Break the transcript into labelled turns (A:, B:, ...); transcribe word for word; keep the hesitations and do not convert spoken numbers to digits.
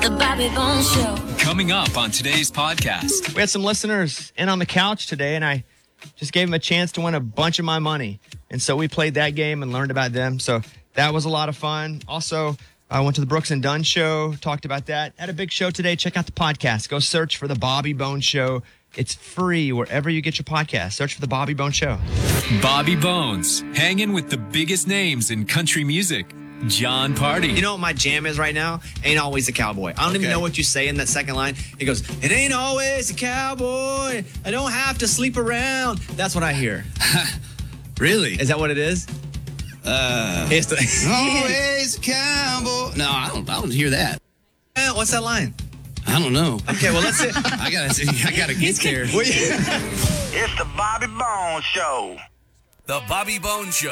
A: The Bobby Bones Show.
B: Coming up on today's podcast.
C: We had some listeners in on the couch today, and I just gave them a chance to win a bunch of my money. And so we played that game and learned about them. So that was a lot of fun. Also, I went to the Brooks and Dunn show, talked about that. Had a big show today. Check out the podcast. Go search for the Bobby Bones Show. It's free wherever you get your podcast. Search for the Bobby Bones Show.
B: Bobby Bones, hanging with the biggest names in country music. John Party.
D: You know what my jam is right now? Ain't always a cowboy. I don't
C: Okay.
D: even know what you say in that second line. He goes, it ain't always a cowboy. I don't have to sleep around. That's what I hear.
E: Really?
D: Is that what it is?
E: Uh,
D: It's the,
E: always a cowboy. No, I don't. I don't hear that.
D: Eh, what's that line?
E: I don't know.
D: Okay, well, let's see.
E: I gotta. See, I gotta get there.
F: It's the Bobby Bones Show.
G: The Bobby Bones Show.